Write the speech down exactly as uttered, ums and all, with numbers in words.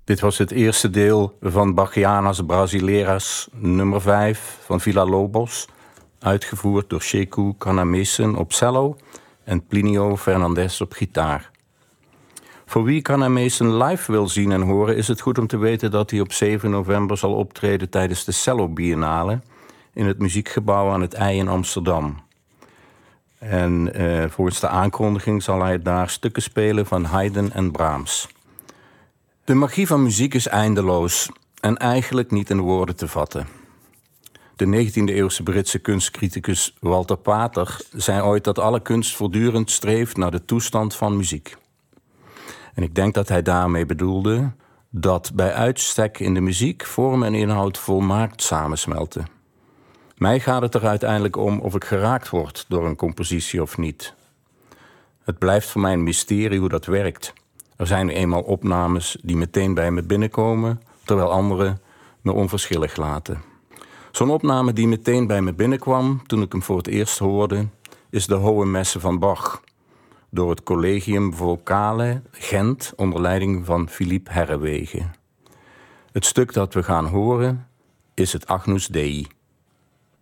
Dit was het eerste deel van Bachianas Brasileiras nummer vijf van Villa-Lobos, uitgevoerd door Sheku Kanamesen op cello en Plinio Fernandes op gitaar. Voor wie Kanamesen live wil zien en horen, is het goed om te weten dat hij op zeven november zal optreden tijdens de Cello Biennale in het Muziekgebouw aan het I in Amsterdam. En eh, volgens de aankondiging zal hij daar stukken spelen van Haydn en Brahms. De magie van muziek is eindeloos en eigenlijk niet in woorden te vatten. De negentiende-eeuwse Britse kunstcriticus Walter Pater zei ooit dat alle kunst voortdurend streeft naar de toestand van muziek. En ik denk dat hij daarmee bedoelde dat bij uitstek in de muziek vorm en inhoud volmaakt samensmelten. Mij gaat het er uiteindelijk om of ik geraakt word door een compositie of niet. Het blijft voor mij een mysterie hoe dat werkt. Er zijn nu eenmaal opnames die meteen bij me binnenkomen, terwijl andere me onverschillig laten. Zo'n opname die meteen bij me binnenkwam toen ik hem voor het eerst hoorde, is de Hohe Messe van Bach, door het Collegium Vocale Gent onder leiding van Philippe Herrewegen. Het stuk dat we gaan horen is het Agnus Dei.